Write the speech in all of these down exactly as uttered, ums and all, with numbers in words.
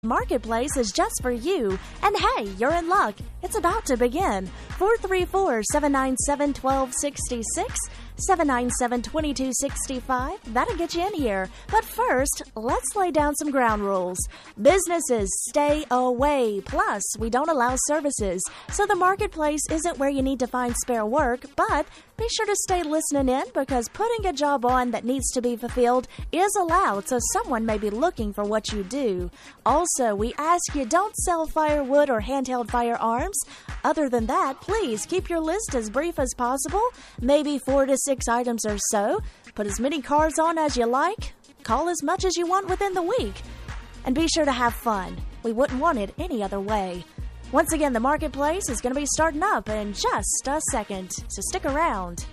Marketplace is just for you. And hey, you're in luck. It's about to begin. four three four, seven nine seven, one two six six, seven nine seven, two two six five. That'll get you in here. But first, let's lay down some ground rules. Businesses stay away. Plus, we don't allow services. So the Marketplace isn't where you need to find spare work, but be sure to stay listening in because putting a job on that needs to be fulfilled is allowed, so someone may be looking for what you do. Also, we ask you don't sell firewood or handheld firearms. Other than that, please keep your list as brief as possible, maybe four to six items or so. Put as many cars on as you like. Call as much as you want within the week. And be sure to have fun. We wouldn't want it any other way. Once again, the Marketplace is going to be starting up in just a second, so stick around.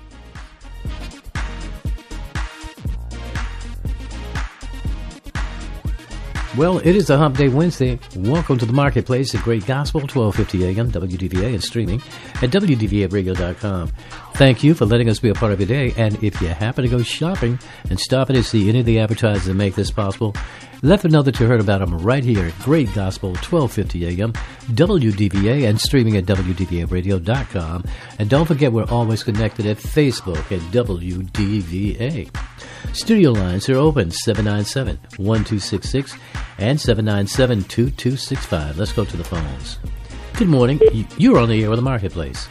Well, it is a Hump Day Wednesday. Welcome to the Marketplace at Great Gospel, twelve fifty a.m., W D V A, and streaming at W D V A radio dot com. Thank you for letting us be a part of your day, and if you happen to go shopping and stop in to see any of the advertisers that make this possible, let them know that you heard about them right here at Great Gospel, twelve fifty a.m., W D V A, and streaming at W D V A radio dot com. And don't forget, we're always connected at Facebook at W D V A. Studio lines are open, seven nine seven, one two six six and seven nine seven, two two six five. Let's go to the phones. Good morning. You're on the air with the Marketplace.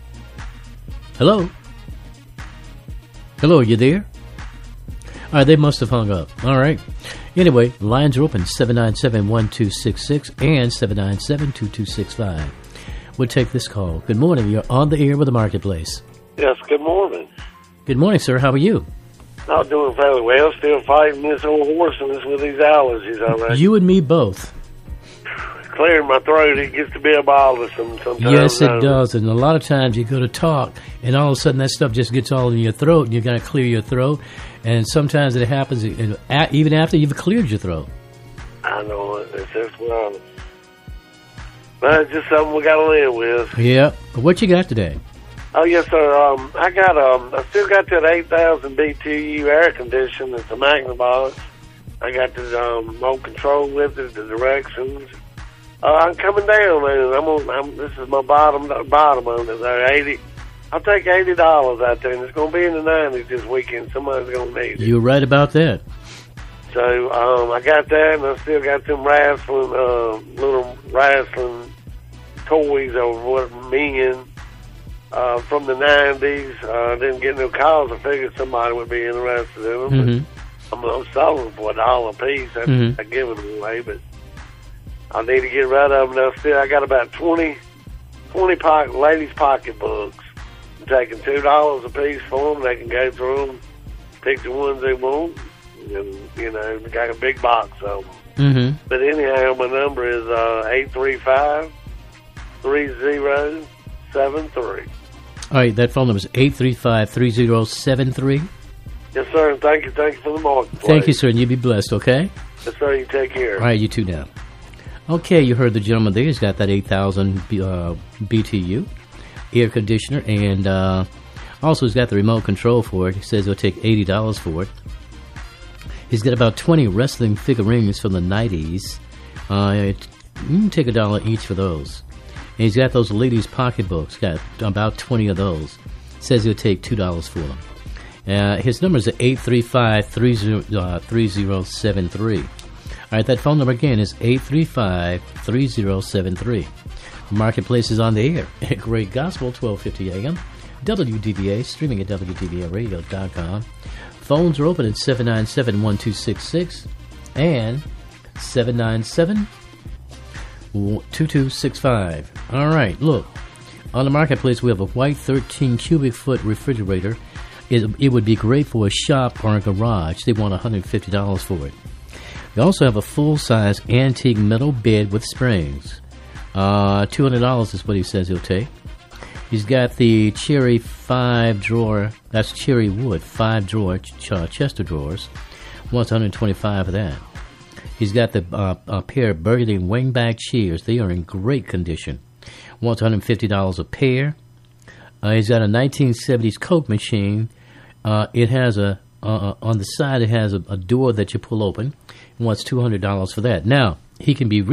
Hello? Hello, are you there? All right, they must have hung up. All right. Anyway, lines are open, seven nine seven, one two six six and seven nine seven, two two six five. We'll take this call. Good morning. You're on the air with the Marketplace. Yes, good morning. Good morning, sir. How are you? I'm doing fairly well. Still fighting this old horsiness with these allergies, all right. You and me both. Clearing my throat, it gets to be a bothersome sometimes. Yes, it does. And a lot of times you go to talk, and all of a sudden that stuff just gets all in your throat, and you got to clear your throat. And sometimes it happens even after you've cleared your throat. I know it. It's just, well, but it's just something we got to live with. Yeah. What you got today? Oh, yes, sir. Um, I got, um, I still got that eight thousand B T U air conditioner. It's a Magnavox. I got the um, remote control with it, the directions. Uh, I'm coming down, man. I'm on. I'm, this is my bottom bottom on it. There, eighty. I'll take eighty dollars out there, and it's going to be in the nineties this weekend. Somebody's going to need it. You're right about that. So um, I got that, and I still got some wrestling, uh, little wrestling toys over what men uh, from the nineties. I uh, didn't get no calls. I figured somebody would be interested in them. Mm-hmm. I'm going to sell them for a dollar a piece. I, mm-hmm. I give them away, but I need to get rid of them. Now, still, I got about twenty, twenty pocket, ladies' pocketbooks. I'm taking two dollars a piece for them. They can go through them, pick the ones they want, and, you know, they got a big box of them. Mm-hmm. But anyhow, my number is uh, eight three five, three zero seven three. All right, that phone number is eight three five, three zero seven three. Yes, sir, and thank you. Thank you for the Marketplace. Thank you, sir, and you be blessed, okay? Yes, sir, you take care. All right, you too now. Okay, you heard the gentleman there. He's got that eight thousand uh, B T U air conditioner, and uh, also he's got the remote control for it. He says he'll take eighty dollars for it. He's got about twenty wrestling figurines from the nineties. Uh, it, you can take a dollar each for those. And he's got those ladies' pocketbooks. Got about twenty of those. Says he'll take two dollars for them. Uh, his number is eight three five, three zero seven three. All right, that phone number again is eight three five, three zero seven three. Marketplace is on the air at Great Gospel, twelve fifty a.m., W D V A, streaming at W D V A radio dot com. Phones are open at seven nine seven, one two six six and seven nine seven, two two six five. All right, look, on the Marketplace we have a white thirteen cubic foot refrigerator. It, it would be great for a shop or a garage. They want one hundred fifty dollars for it. We also have a full-size antique metal bed with springs. Uh, two hundred dollars is what he says he'll take. He's got the cherry five-drawer, that's cherry wood, five-drawer ch- uh, Chester drawers. Wants one hundred twenty-five dollars for that. He's got the uh, a pair of burgundy wingback chairs. They are in great condition. Wants one hundred fifty dollars a pair. Uh, he's got a nineteen seventies Coke machine. Uh, it has a uh, on the side. It has a, a door that you pull open. He wants two hundred dollars for that. Now, He can be